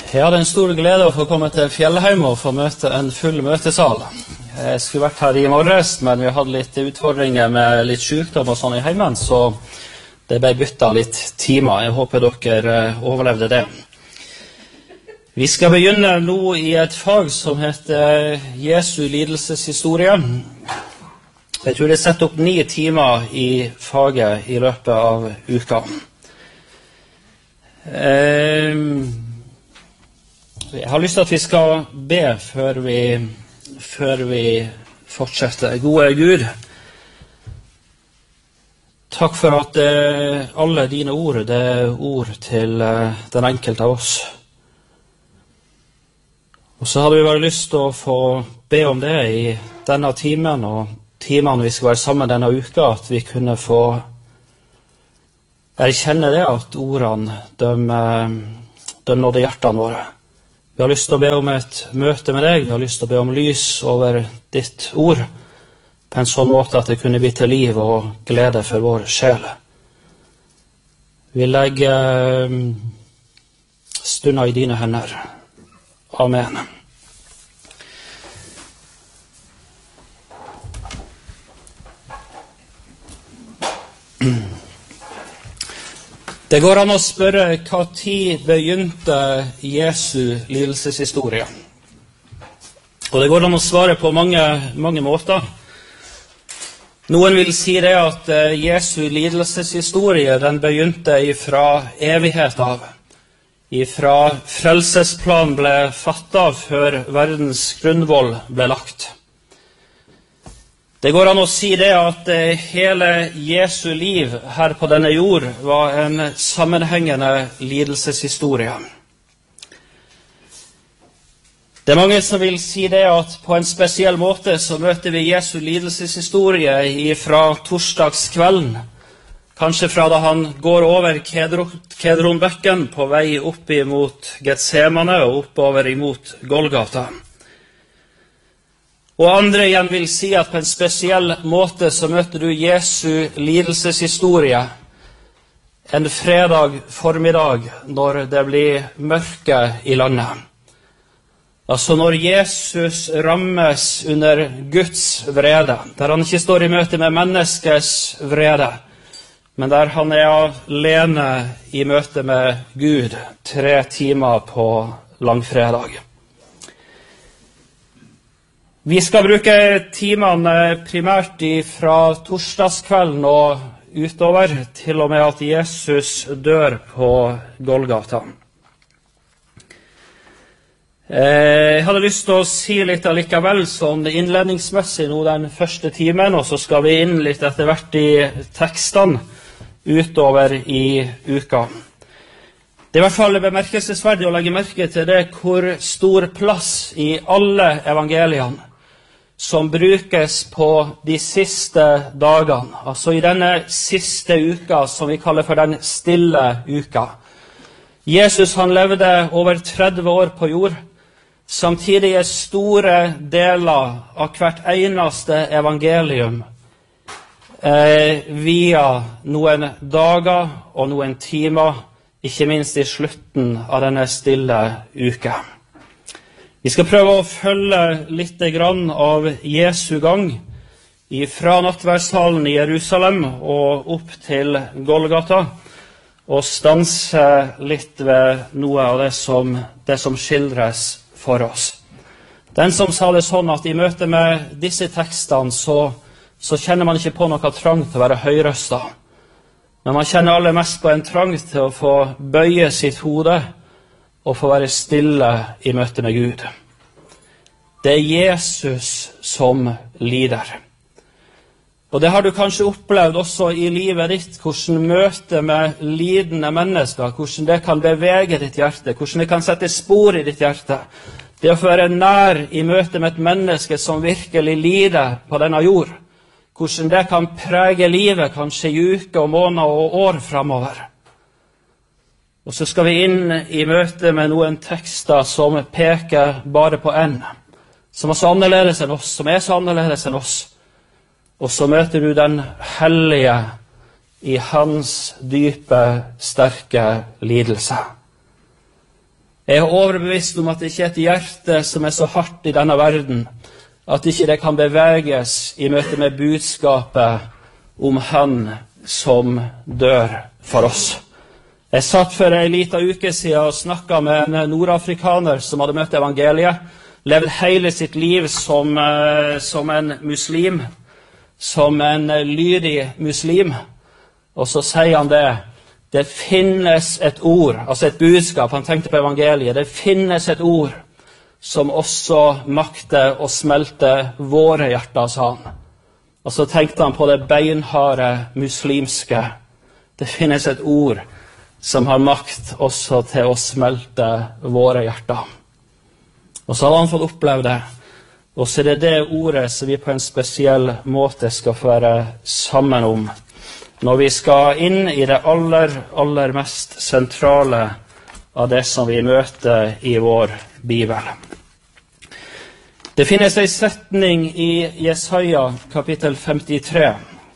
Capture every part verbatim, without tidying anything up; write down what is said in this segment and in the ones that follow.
Jeg hadde en stor glede å få komme til Fjellheim og få møte en full møtesal. Jeg skulle vært her i morges, men vi hadde litt utfordringer med litt sykdom og sånn i heimen, så det ble byttet litt timer. Jeg håper dere overlevde det. Vi skal begynne nå i et fag som heter Jesu lidelseshistorie. Jeg tror det setter opp ni timer i faget i løpet av uka. Jeg har lyst til at vi skal be før vi, før vi fortsetter. Gode Gud, takk for at alle dine ord, det er ord til den enkelte av oss. Og så hadde vi bare lyst til å få be om det i denne timen, og timene vi skal være sammen denne uka, at vi kunne få erkjenne det, at ordene, de, de nådde hjertene våre. Vi har lyst til å be om et møte med deg, vi har lyst til å be om lys over ditt ord, på en sånn måte at det kunne bli til liv og glede for vår sjel. Vi legger stunder i dine hender. Amen. Det går an å spørre hva tid begynte Jesu lidelseshistorie. Og det går an å svare på mange, mange måter. Noen vil si det at Jesu lidelseshistorie den begynte ifra evighet av. Ifra frelsesplan ble fattet før verdens grunnvoll ble lagt. Det går an å si det at hele Jesu liv her på denne jord var en sammenhengende lidelseshistorie. Det er mange som vil si det at på en spesiell måte så møter vi Jesu lidelseshistorie fra torsdagskvelden, kanskje fra da han går over Kedronbekken på vei opp imot Getsemane og oppover imot Golgata. Og andre igjen vil si at på en spesiell måte så møter du Jesu lidelseshistorie en fredag formiddag når det blir mørke i landet. Altså når Jesus rammes under Guds vrede, der han ikke står i møte med menneskets vrede, men der han er alene i møte med Gud tre timer på langfredag. Vi skal bruke timene primært fra torsdagskvelden og utover, til og med at Jesus dør på Golgata. Jeg hadde lyst til å si litt allikevel, sånn innledningsmessig nå den første timen, og så skal vi inn litt etter hvert i tekstene utover i uka. Det er i hvert fall bemerkelsesverdig å legge merke til det hvor stor plass i alle evangeliene som brukes på de siste dagene, altså i denne siste uka som vi kaller for den stille uka. Jesus han levde over tretti år på jord, samtidig er store deler av hvert eneste evangelium eh, via noen dager og noen timer, ikke minst i slutten av denne stille uka. Vi skal prøve å følge litt grann av Jesu gang fra nattverdssalen i Jerusalem og opp til Golgata, og stanse litt ved noe av det som, det som skildres for oss. Den som sa det sånn at i møte med disse tekstene så, så kjenner man ikke på noe trang til å være høyrøstet, men man kjenner aller mest på en trang til å få bøye sitt hode og få være stille i møte med Gud. Det er Jesus som lider. Og det har du kanskje opplevd også i livet ditt, hvordan møte med lidende mennesker, hvordan det kan bevege ditt hjerte, hvordan det kan sette spor i ditt hjerte. Det å få være nær i møte med et menneske som virkelig lider på denne jord, hvordan det kan prege livet kanskje i uker og måneder og år fremover. Og så skal vi inn i møte med noen tekster som peker bare på en, som er så annerledes enn oss, som er så annerledes enn oss. Og så møter du den hellige i hans dype, sterke lidelse. Jeg er overbevist om at det ikke er et hjerte som er så hardt i denne verden, at ikke det kan beveges i møte med budskapet om Han som dør for oss. Jeg satt for en liten uke siden og snakket med en nordafrikaner som hadde møtt evangeliet, levd hele sitt liv som, som en muslim, som en lydig muslim. Og så sier han det, det finnes et ord, altså et budskap, han tenkte på evangeliet, det finnes et ord som også makter å smelte våre hjerter, sa han. Og så tenkte han på det beinharde muslimske. Det finnes et ord som har makt også til å smelte våre hjerter. Og så hadde han fått oppleve det. Og så er det det ordet som vi på en spesiell måte skal få være sammen om, når vi skal inn i det aller, aller mest sentrale av det som vi møter i vår Bibel. Det finnes en setning i Jesaja kapittel femtitre.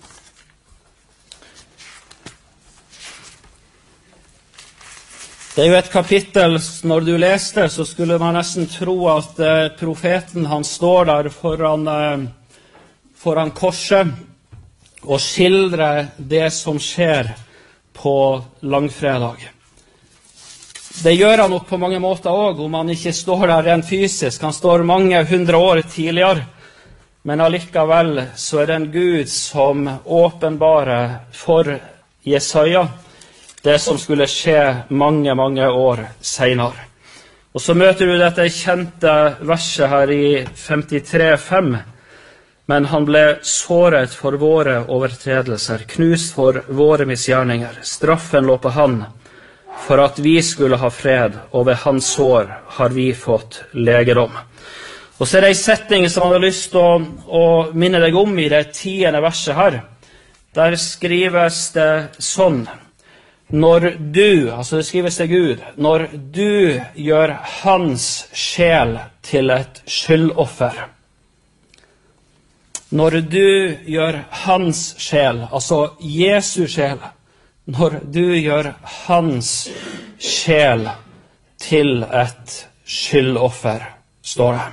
Det er jo et kapittel, når du leste, så skulle man nesten tro at eh, profeten han står der foran, eh, foran korset og skildrer det som skjer på langfredag. Det gjør han nok på mange måter også, om han ikke står der rent fysisk. Han står mange hundre år tidligere, men allikevel så er det en Gud som åpenbarer for Jesaja det som skulle skje mange, mange år senere. Og så møter du dette kjente verset her i femtitre fem. Men han ble såret for våre overtredelser, knust for våre misgjerninger. Straffen lå på han, for at vi skulle ha fred, og ved hans sår har vi fått legedom. Og så er det en setning som jeg hadde lyst til å, å minne deg om i det tiende verset her. Der skrives det sånn: Når du, altså det skrives til Gud, når du gjør hans sjel til et skyldoffer. Når du gjør hans sjel, altså Jesu sjel, når du gjør hans sjel til et skyldoffer, står det.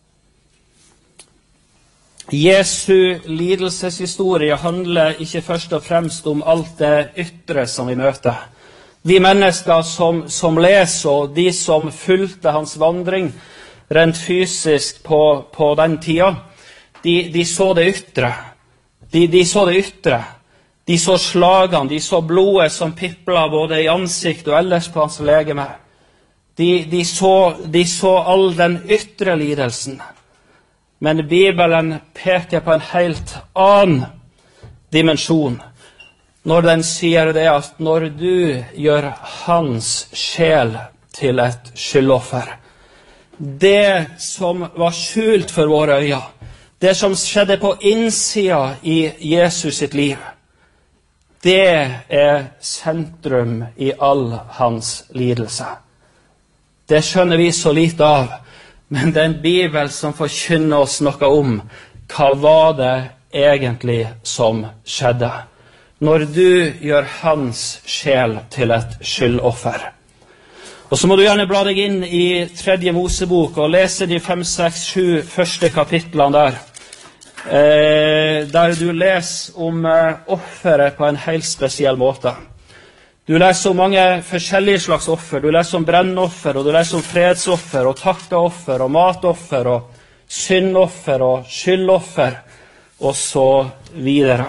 Jesu lidelseshistorie handler ikke først og fremst om alt det ytre som vi møter. Vi mennesker som, som leser, og de som fulgte hans vandring rent fysisk på, på den tida, de, de så det ytre. De, de så det ytre. De så slagene, de så blodet som pipla både i ansikt og ellers på hans legeme. De, de, så, de så all den ytre lidelsen. Men Bibelen peker på en helt annen dimensjon når den sier det at når du gjør hans sjel til et skyldoffer, det som var skjult for våre øyne, det som skjedde på innsida i Jesus sitt liv, det er sentrum i all hans lidelse. Det skjønner vi så lite av. Men det er en Bibel som forkynner oss noe om hva var det egentlig som skjedde. Når du gjør hans sjel til et skyldoffer. Og så må du gjerne bla deg inn i tredje Mosebok og lese de fem, seks, sju første kapitlene der. Eh, der du leser om eh, offeret på en helt spesiell måte. Du leser om mange forskjellige slags offer. Du leser om brennoffer, og du leser om fredsoffer, og takkeoffer, og matoffer, og syndoffer, og skyldoffer, og så videre.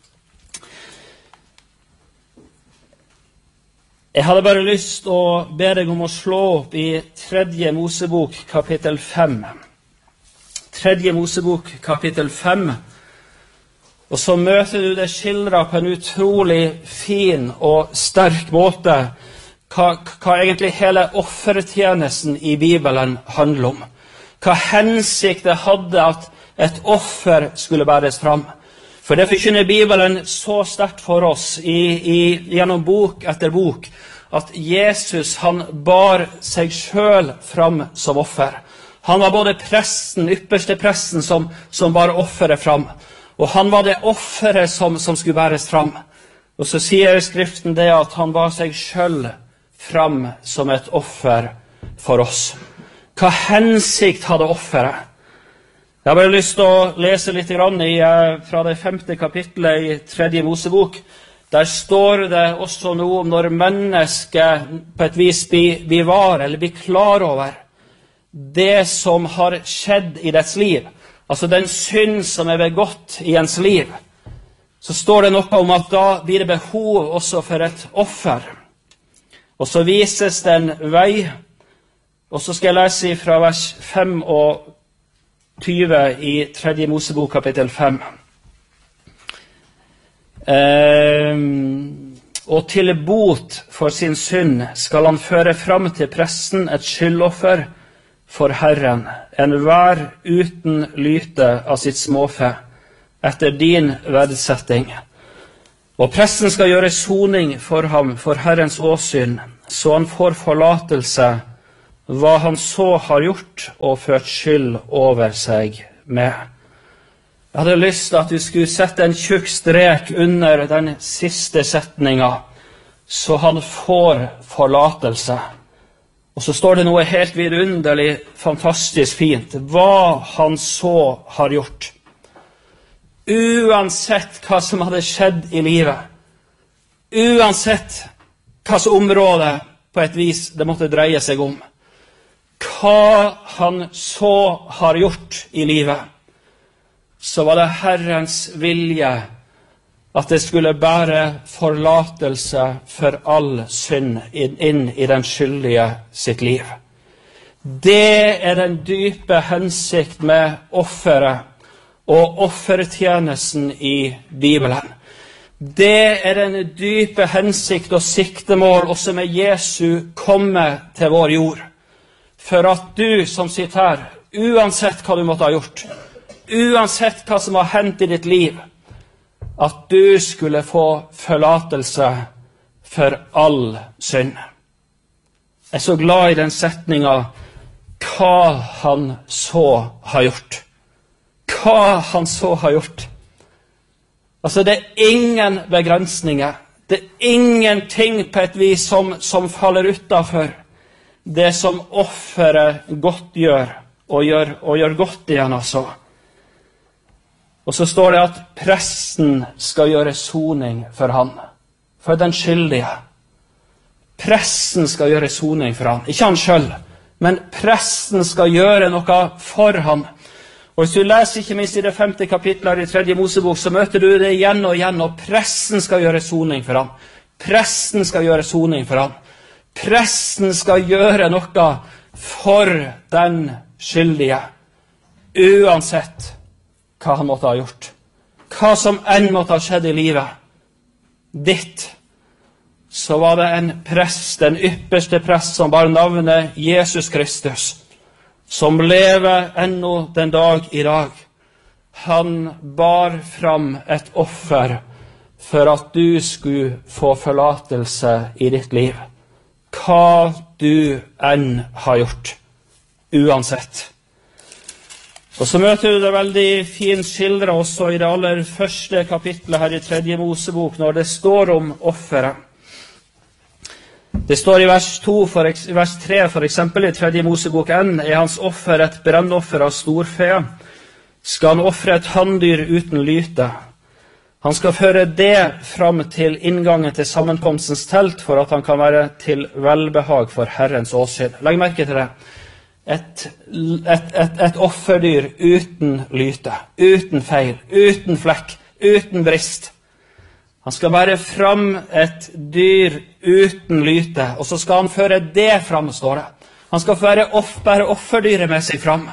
Jeg hadde bare lyst å be deg om å slå opp i tredje Mosebok, kapittel fem. Tredje Mosebok, kapittel fem. Og så møter du det skildret på en utrolig fin og sterk måte hva, hva egentlig hele offertjenesten i Bibelen handler om. Hva hensikt det hadde at et offer skulle bæres fram. For det forkynner Bibelen så sterkt for oss i, i, gjennom bok etter bok at Jesus han bar seg selv fram som offer. Han var både presten, ypperste presten som, som bar offeret fram. Og han var det offeret som, som skulle bæres fram. Og så sier Skriften det at han bar seg selv fram som et offer for oss. Hva hensikt hadde offeret? Jeg har bare lyst til å lese litt grann i, fra det femte kapitlet i tredje Mosebok. Der står det også noe om når mennesket på et vis blir, blir var, eller blir klar over det som har skjedd i dets liv. Altså den synd som er begått i ens liv. Så står det noe om at da blir det behov også for et offer. Og så vises det en vei. Og så skal jeg lese fra vers fem og tyve i tredje Mosebok kapittel fem. Ehm, og til bot for sin synd skal han føre fram til presten et skyldoffer for Herren, en hver uten lyte av sitt småfe, etter din verdsetting. Og presten skal gjøre soning for ham for Herrens åsyn, så han får forlatelse hva han så har gjort og ført skyld over seg med. Jeg hadde lyst til at du skulle sette en tjukk strek under den siste setninga, så han får forlatelse. Og så står det noe helt vidunderlig, fantastisk fint. Hva han så har gjort. Uansett hva som hadde skjedd i livet, uansett hva som område på et vis det måtte dreie seg om, hva han så har gjort i livet, så var det Herrens vilje at det skulle bære forlatelse for all synd inn i den skyldige sitt liv. Det er den dype hensikt med offeret og offertjenesten i Bibelen. Det er den dype hensikt og siktemål også med Jesu komme til vår jord. For at du som sitter her, uansett hva du måtte ha gjort, uansett hva som har hendt i ditt liv, at du skulle få forlatelse for all synd. Jeg er så glad i den setninga, hva han så har gjort. Hva han så har gjort. Altså, det er ingen begrensninger. Det er ingenting på et vis som, som faller utenfor det som offeret godt gjør, og gjør, og gjør godt igjen, altså. Og så står det at presten skal gjøre soning for han, for den skyldige. Presten skal gjøre soning for han, ikke han selv, men presten skal gjøre noe for han. Og hvis du leser ikke minst i det femte kapitlet i tredje Mosebok, så møter du det igjen og igjen, og presten skal gjøre soning for han. Presten skal gjøre soning for han. Presten skal gjøre noe for den skyldige, uansett hva han måtte ha gjort. Hva som enn måtte ha skjedd i livet ditt, så var det en prest, den ypperste prest som bar navnet Jesus Kristus, som lever ennå den dag i dag. Han bar fram et offer for at du skulle få forlatelse i ditt liv. Hva du enn har gjort, uansett. Og så møter du det veldig fint skildret også i det aller første kapitlet her i tredje Mosebok, når det står om offeret. Det står i vers, to, for, i vers tre, for eksempel i tredje Mosebok en, er hans offer et brennoffer av storfe. Skal han offre et handdyr uten lyte? Han skal føre det fram til inngangen til sammenkomstens telt, for at han kan være til velbehag for Herrens åsyn. Legg merke til det. Et, et, et, et offerdyr uten lyte, uten feil, uten flekk, uten brist. Han skal bære fram et dyr uten lyte, og så skal han føre det fram, står det. Han skal føre off, bære offerdyret med seg fram,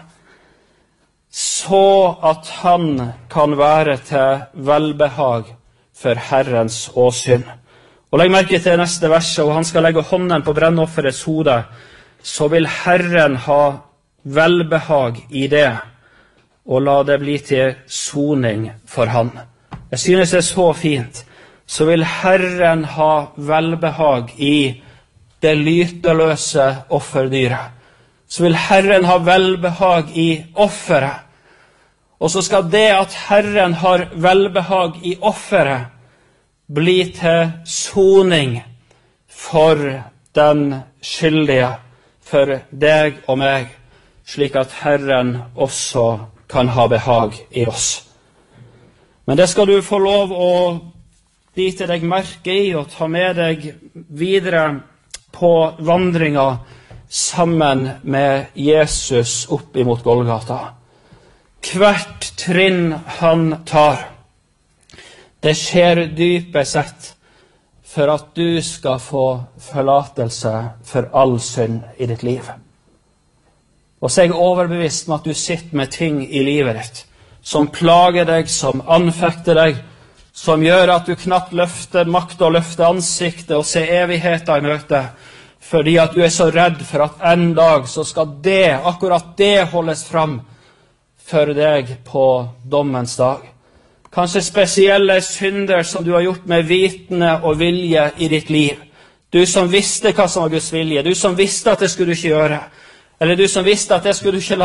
så at han kan være til velbehag for Herrens åsyn. Og legg merke til neste vers, og han skal legge hånden på brennofferets hode, så vil Herren ha velbehag i det, og la det bli til soning for han. Jeg synes det er så fint. Så vil Herren ha velbehag i det lyteløse offerdyret. Så vil Herren ha velbehag i offeret. Og så skal det at Herren har velbehag i offeret, bli til soning for den skyldige, for deg og meg, slik at Herren også kan ha behag i oss. Men det skal du få lov å bite deg merke i og ta med deg videre på vandringa sammen med Jesus opp imot Golgata. Hvert trinn han tar, det skjer dypest sett for at du skal få forlatelse for all synd i ditt liv. Og så er jeg overbevist om at du sitter med ting i livet ditt som plager deg, som anfekter deg, som gjør at du knapt løfter makt og løfter ansiktet og ser evigheter i møte, fordi at du er så redd for at en dag så skal det, akkurat det holdes fram for deg på dommens dag. Kanskje spesielle synder som du har gjort med vitende og vilje i ditt liv. Du som visste hva som var Guds vilje, du som visste at det skulle du ikke gjøre, eller du som visste at det skulle du ikke la